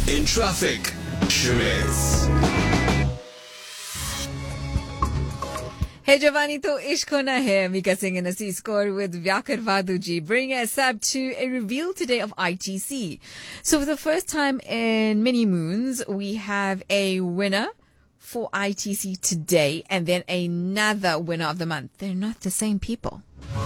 In traffic, Shiraz. Hey Giovanni, to Ishq hona hai. Mika Singh and Assis score with Vyakar Vaduji, bringing us up to a reveal today of ITC. So for the first time in many moons, we have a winner for ITC today and then another winner of the month. They're not the same people.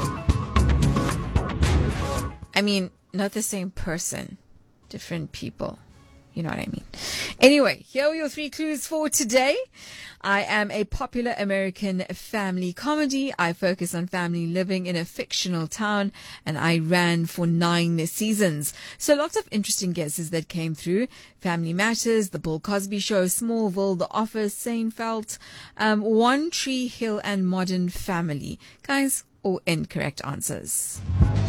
I mean, not the same person. Different people. You know what I mean? Anyway, here are your 3 clues for today. I am a popular American family comedy. I focus on family living in a fictional town, and I ran for 9 seasons. So lots of interesting guesses that came through. Family Matters, The Bill Cosby Show, Smallville, The Office, Seinfeld, One Tree Hill, and Modern Family. Guys, all incorrect answers.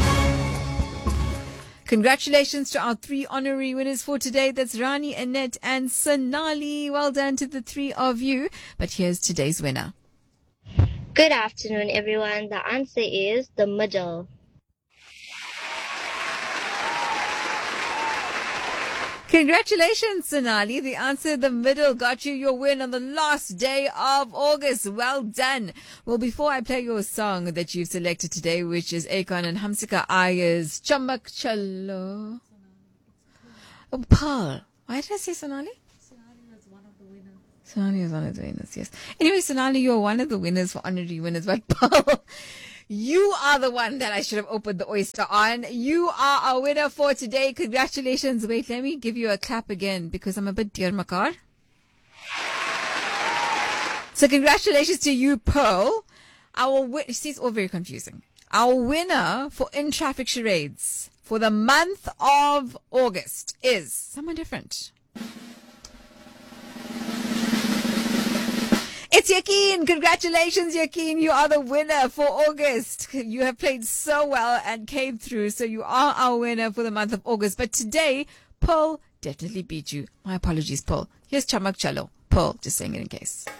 Congratulations to our 3 honorary winners for today. That's Rani, Annette, and Sonali. Well done to the 3 of you. But here's today's winner. Good afternoon, everyone. The answer is the middle. Congratulations, Sonali. The answer, the middle, got you your win on the last day of August. Well done. Well, before I play your song that you've selected today, which is Akon and Hamsika Ayer's Chamak Chalo. Oh, Paul. Why did I say Sonali? Sonali was one of the winners, yes. Anyway, Sonali, you're one of the winners for honorary winners, but Paul, you are the one that I should have opened the oyster on. You are our winner for today. Congratulations. Wait, let me give you a clap again because I'm a bit dear makar. So congratulations to you, Pearl. See, it's all very confusing. Our winner for In Traffic Charades for the month of August is someone different. It's Yakin. Congratulations, Yakin. You are the winner for August. You have played so well and came through. So you are our winner for the month of August. But today, Paul definitely beat you. My apologies, Paul. Here's Chamak Chalo. Paul, just saying it in case.